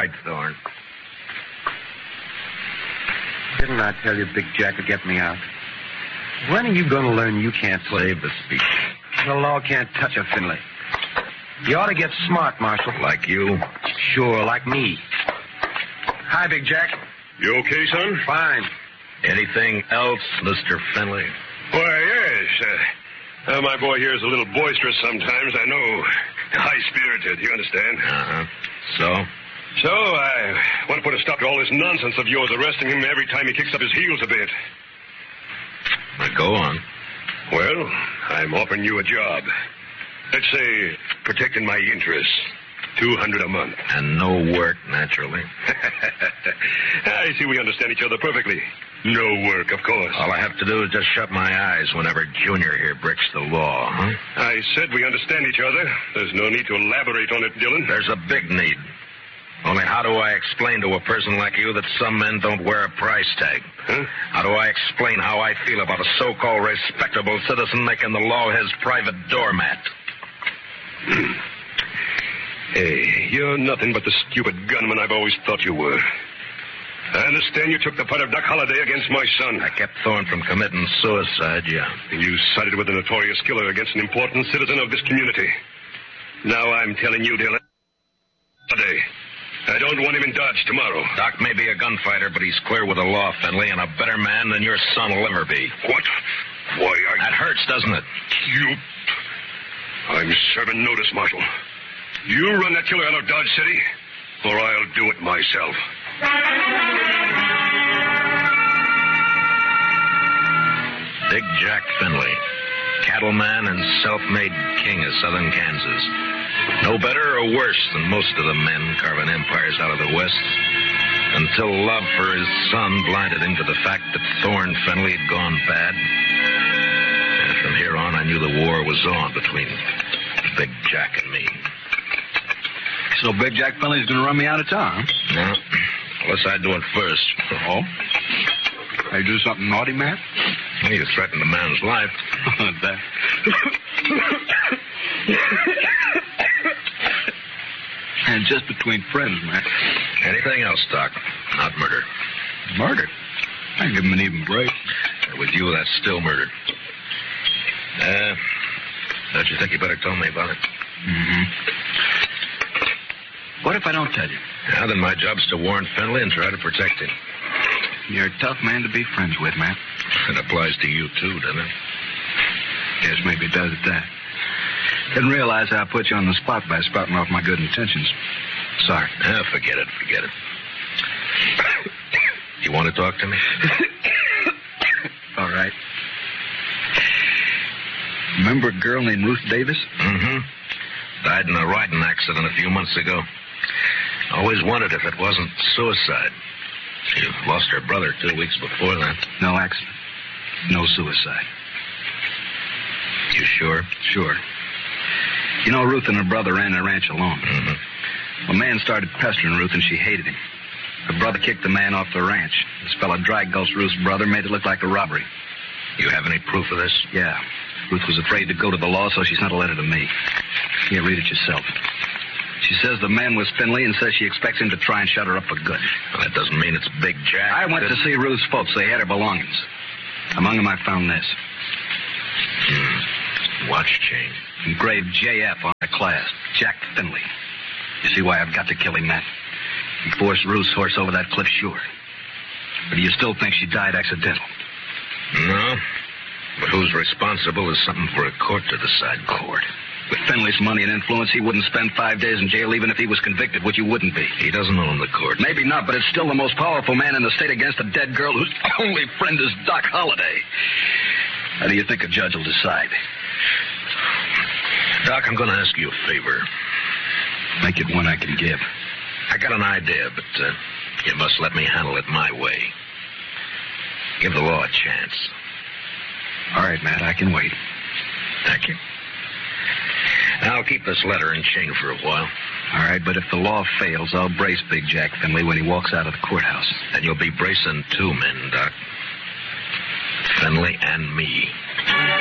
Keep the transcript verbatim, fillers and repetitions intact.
right, Thorne. Didn't I tell you Big Jack would get me out? When are you going to learn you can't Save the speech. The law can't touch a Finley. You ought to get smart, Marshal. Like you? Sure, like me. Hi, Big Jack. You okay, son? Fine. Anything else, Mister Finley? Why, yes. Uh, uh, my boy here is a little boisterous sometimes, I know. High-spirited, you understand? Uh-huh. So? So, I want to put a stop to all this nonsense of yours, arresting him every time he kicks up his heels a bit. Now, go on. Well, I'm offering you a job. Let's say, protecting my interests. Two hundred a month. And no work, naturally. I see we understand each other perfectly. No work, of course. All I have to do is just shut my eyes whenever Junior here breaks the law, huh? I said we understand each other. There's no need to elaborate on it, Dillon. There's a big need. Only how do I explain to a person like you that some men don't wear a price tag? Huh? How do I explain how I feel about a so-called respectable citizen making the law his private doormat? Hey, you're nothing but the stupid gunman I've always thought you were. I understand you took the part of Doc Holliday against my son. I kept Thorne from committing suicide, yeah. You sided with a notorious killer against an important citizen of this community. Now I'm telling you, Dillon, today, I don't want him in Dodge tomorrow. Doc may be a gunfighter, but he's clear with the law, Finley, and a better man than your son will ever be. What? Why, I... That hurts, doesn't it? You... I'm serving notice, Marshal. You run that killer out of Dodge City, or I'll do it myself. Big Jack Finley, cattleman and self-made king of southern Kansas. No better or worse than most of the men carving empires out of the West, until love for his son blinded him to the fact that Thorne Finley had gone bad. And from here on, I knew the war was on between Big Jack and me. So Big Jack Finley's going to run me out of town? No, unless I do it first. Oh? I do something naughty, Matt? Well, you threatened a man's life. that... And just between friends, Matt. Anything else, Doc? Not murder. Murder? I give him an even break. With you, that's still murder. Uh, don't you think you better tell me about it? Mm-hmm. What if I don't tell you? Yeah, then my job's to warn Finley and try to protect him. You're a tough man to be friends with, Matt. It applies to you, too, doesn't it? Yes, maybe it does at that. Didn't realize I put you on the spot by spouting off my good intentions. Sorry. Ah, forget it, forget it. You want to talk to me? All right. Remember a girl named Ruth Davis? Mm-hmm. Died in a riding accident a few months ago. Always wondered if it wasn't suicide. She lost her brother two weeks before that. No accident. No suicide. You sure? Sure. You know, Ruth and her brother ran the ranch alone. Mm-hmm. A man started pestering Ruth, and she hated him. Her brother kicked the man off the ranch. This fella drag gulched Ruth's brother, made it look like a robbery. You have any proof of this? Yeah. Ruth was afraid to go to the law, so she sent a letter to me. Here, read it yourself. She says the man was Finley and says she expects him to try and shut her up for good. Well, that doesn't mean it's Big Jack. I went to see Ruth's folks. They had her belongings. Among them, I found this. Hmm. Watch chain. Engraved J F on the clasp. Jack Finley. You see why I've got to kill him, Matt? He forced Ruth's horse over that cliff, sure. But do you still think she died accidental? No. But who's responsible is something for a court to decide. Court? With Finley's money and influence, he wouldn't spend five days in jail even if he was convicted, which you wouldn't be. He doesn't own the court. Maybe not, but it's still the most powerful man in the state against a dead girl whose only friend is Doc Holliday. How do you think a judge will decide? Doc, I'm going to ask you a favor. Make it one I can give. I got an idea, but uh, you must let me handle it my way. Give the law a chance. All right, Matt, I can wait. Thank you. I'll keep this letter and chain for a while. All right, but if the law fails, I'll brace Big Jack Finley when he walks out of the courthouse. And you'll be bracing two men, Doc. Finley and me.